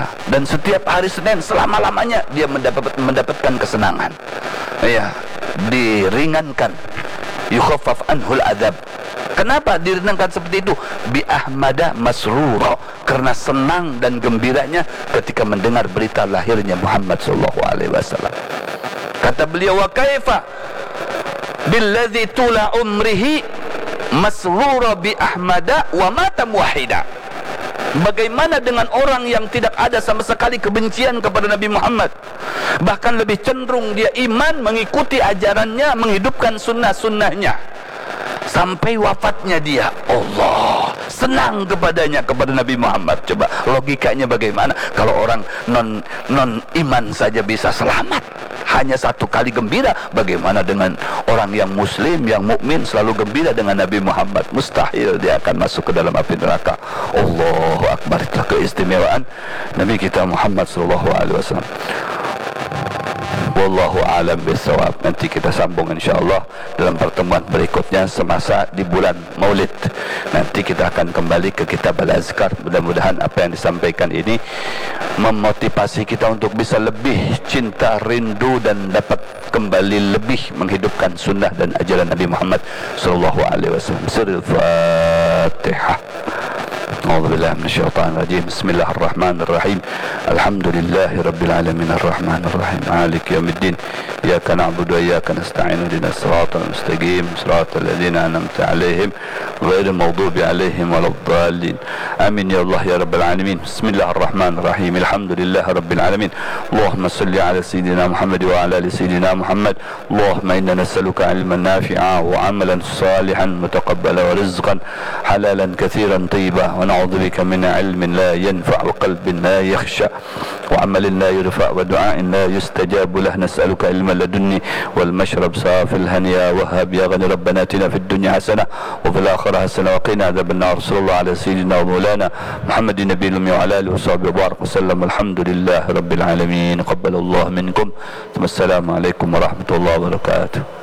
dan setiap hari Senin selama-lamanya dia mendapatkan kesenangan. Ya, diringankan. Yukhaffaf anhul adzab. Kenapa diringankan seperti itu? Bi ahmada masrura, karena senang dan gembiranya ketika mendengar berita lahirnya Muhammad sallallahu alaihi wasallam. Kata beliau, wa kaifa billadzi tula umrihi masrura bi ahmada wa mata muwahhida. Bagaimana dengan orang yang tidak ada sama sekali kebencian kepada Nabi Muhammad, bahkan lebih cenderung dia iman, mengikuti ajarannya, menghidupkan sunnah-sunnahnya sampai wafatnya dia, Allah senang kepadanya, kepada Nabi Muhammad. Coba logikanya bagaimana? Kalau orang non iman saja bisa selamat, hanya satu kali gembira, bagaimana dengan orang yang muslim, yang mukmin selalu gembira dengan Nabi Muhammad? Mustahil dia akan masuk ke dalam api neraka. Allahu Akbar. Itulah keistimewaan Nabi kita Muhammad sallallahu alaihi wasallam. Wallahu a'lam bissawab. Nanti kita sambung insyaallah dalam pertemuan berikutnya semasa di bulan Maulid. Nanti kita akan kembali ke kitab Al-Azkar. Mudah-mudahan apa yang disampaikan ini memotivasi kita untuk bisa lebih cinta, rindu dan dapat kembali lebih menghidupkan sunnah dan ajaran Nabi Muhammad sallallahu alaihi wasallam. Surah Al-Fatihah. أعوذ بالله من الشيطان الرجيم. بسم الله الرحمن الرحيم. الحمد لله رب العالمين الرحمن الرحيم مالك يوم الدين. إياك نعبد وإياك نستعين اهدنا الصراط المستقيم صراط الذين أنعمت عليهم غير المغضوب عليهم ولا الضالين آمين يا الله يا رب العالمين. بسم الله الرحمن الرحيم. الحمد لله رب العالمين. اللهم صل على سيدنا محمد وعلى آل سيدنا محمد. اللهم إنا نسألك علما نافعا وعملا صالحا متقبلا ورزقا حلالا كثيرا طيبا، ونعوذ بك من علم لا ينفع وقلب لا يخشى وعمل لا يرفع ودعاء لا يستجاب له. نسألك علما لدني والمشرب صافي الهنيا وهاب يا غني. ربنا آتنا في الدنيا حسنة وفي الآخرة حسنة وقنا عذاب النار. صلى الله على سيدنا ومولانا محمد النبي الأمي وعلى آله وصحبه وبارك وسلم. الحمد لله رب العالمين. قبل الله منكم. ثم السلام عليكم ورحمة الله وبركاته.